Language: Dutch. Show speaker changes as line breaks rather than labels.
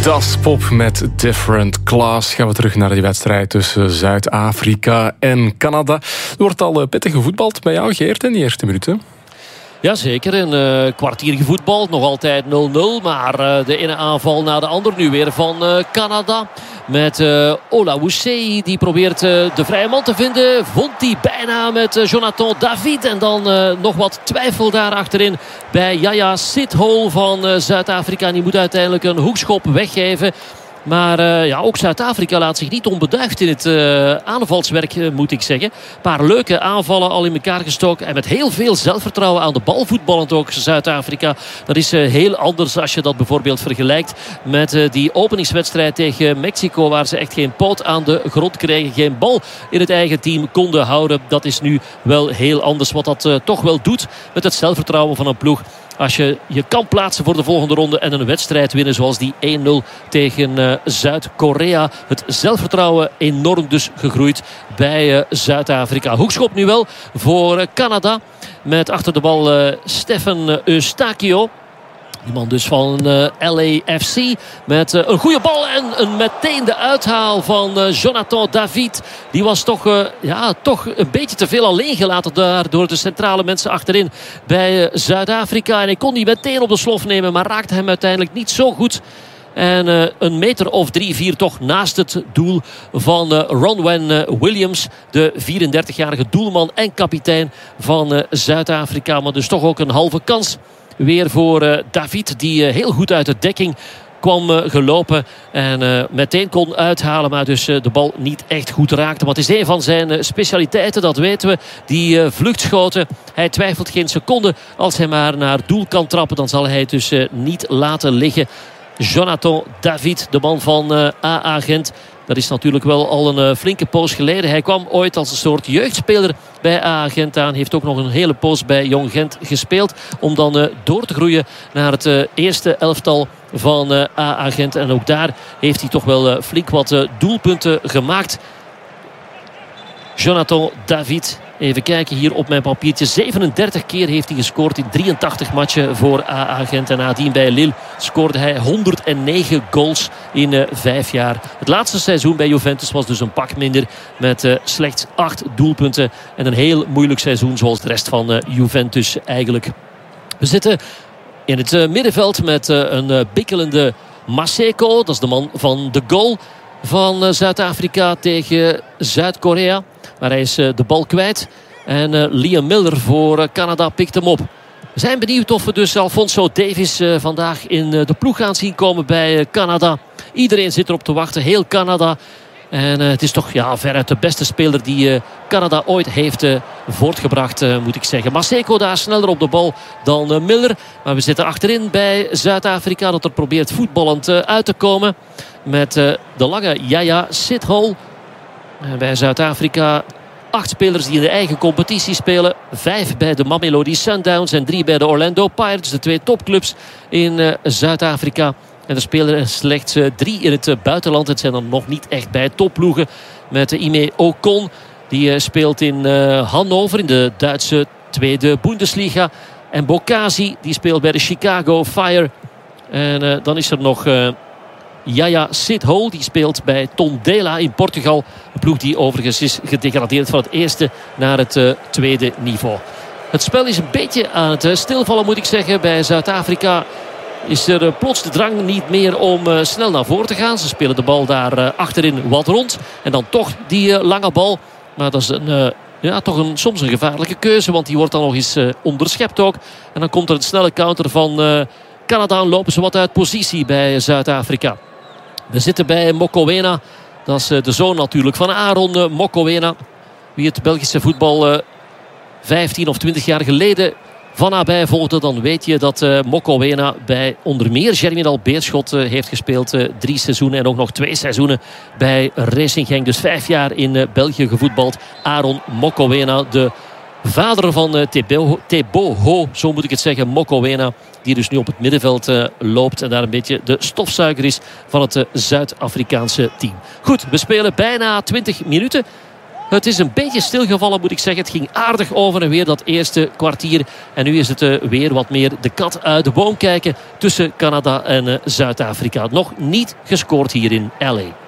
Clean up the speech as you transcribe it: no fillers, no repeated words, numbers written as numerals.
Das Pop met Different Class. Gaan we terug naar die wedstrijd tussen Zuid-Afrika en Canada. Er wordt al pittig gevoetbald bij jou, Geert, in die eerste minuten.
Jazeker, een kwartier gevoetbald, nog altijd 0-0. Maar de ene aanval na de ander nu weer van Canada. Met Olawuse, die probeert de vrije man te vinden. Vond hij bijna met Jonathan David. En dan nog wat twijfel daar achterin bij Yaya Sithole van Zuid-Afrika. Die moet uiteindelijk een hoekschop weggeven. Maar ook Zuid-Afrika laat zich niet onbeduigd in het aanvalswerk, moet ik zeggen. Een paar leuke aanvallen al in elkaar gestoken. En met heel veel zelfvertrouwen aan de bal voetballend ook Zuid-Afrika. Dat is heel anders als je dat bijvoorbeeld vergelijkt met die openingswedstrijd tegen Mexico. Waar ze echt geen poot aan de grond kregen. Geen bal in het eigen team konden houden. Dat is nu wel heel anders. Wat dat toch wel doet met het zelfvertrouwen van een ploeg. Als je je kan plaatsen voor de volgende ronde en een wedstrijd winnen zoals die 1-0 tegen Zuid-Korea. Het zelfvertrouwen enorm dus gegroeid bij Zuid-Afrika. Hoekschop nu wel voor Canada. Met achter de bal Stephen Eustachio. Die man dus van LAFC. Met een goede bal en meteen de uithaal van Jonathan David. Die was toch een beetje te veel alleen gelaten daar door de centrale mensen achterin bij Zuid-Afrika. En hij kon die meteen op de slof nemen, maar raakte hem uiteindelijk niet zo goed. En een meter of 3-4 toch naast het doel van Ronwen Williams. De 34-jarige doelman en kapitein van Zuid-Afrika. Maar dus toch ook een halve kans weer voor David, die heel goed uit de dekking kwam gelopen en meteen kon uithalen, maar dus de bal niet echt goed raakte. Maar het is een van zijn specialiteiten, dat weten we. Die vluchtschoten. Hij twijfelt geen seconde. Als hij maar naar doel kan trappen, dan zal hij het dus niet laten liggen. Jonathan David, de man van AA Gent. Dat is natuurlijk wel al een flinke poos geleden. Hij kwam ooit als een soort jeugdspeler bij AA Gent aan. Heeft ook nog een hele poos bij Jong Gent gespeeld. Om dan door te groeien naar het eerste elftal van AA Gent. En ook daar heeft hij toch wel flink wat doelpunten gemaakt. Jonathan David. Even kijken hier op mijn papiertje. 37 keer heeft hij gescoord in 83 matchen voor AA Gent. En nadien bij Lille scoorde hij 109 goals in 5 jaar. Het laatste seizoen bij Juventus was dus een pak minder. Met slechts 8 doelpunten. En een heel moeilijk seizoen zoals de rest van Juventus eigenlijk. We zitten in het middenveld met een bikkelende Maseko. Dat is de man van de goal van Zuid-Afrika tegen Zuid-Korea. Maar hij is de bal kwijt. En Liam Miller voor Canada pikt hem op. We zijn benieuwd of we dus Alfonso Davies vandaag in de ploeg gaan zien komen bij Canada. Iedereen zit erop te wachten. Heel Canada. En het is toch veruit de beste speler die Canada ooit heeft voortgebracht, moet ik zeggen. Maseko daar sneller op de bal dan Miller. Maar we zitten achterin bij Zuid-Afrika dat er probeert voetballend uit te komen. Met de lange Yaya Sithole. Bij Zuid-Afrika 8 spelers die in de eigen competitie spelen. 5 bij de Mamelodi Sundowns en 3 bij de Orlando Pirates. De 2 topclubs in Zuid-Afrika. En er spelen slechts 3 in het buitenland. Het zijn er nog niet echt bij topploegen. Met Ime Ocon. Die speelt in Hannover in de Duitse tweede Bundesliga. En Bokazi die speelt bij de Chicago Fire. En dan is er nog Yaya Sithole. Die speelt bij Tondela in Portugal. Een ploeg die overigens is gedegradeerd van het eerste naar het tweede niveau. Het spel is een beetje aan het stilvallen, moet ik zeggen. Bij Zuid-Afrika is er plots de drang niet meer om snel naar voren te gaan. Ze spelen de bal daar achterin wat rond. En dan toch die lange bal. Maar dat is soms een gevaarlijke keuze. Want die wordt dan nog eens onderschept ook. En dan komt er een snelle counter van Canada. Lopen ze wat uit positie bij Zuid-Afrika. We zitten bij Mokoena. Dat is de zoon natuurlijk van Aaron Mokoena. Wie het Belgische voetbal 15 of 20 jaar geleden van nabij volgde, dan weet je dat Mokoena bij onder meer Germinal Beerschot heeft gespeeld. 3 seizoenen en ook nog 2 seizoenen bij Racing Genk. Dus 5 jaar in België gevoetbald. Aaron Mokoena, de vader van Teboho, zo moet ik het zeggen, Mokoena. Die dus nu op het middenveld loopt en daar een beetje de stofzuiger is van het Zuid-Afrikaanse team. Goed, we spelen bijna 20 minuten. Het is een beetje stilgevallen, moet ik zeggen. Het ging aardig over en weer dat eerste kwartier. En nu is het weer wat meer de kat uit de boom kijken tussen Canada en Zuid-Afrika. Nog niet gescoord hier in LA.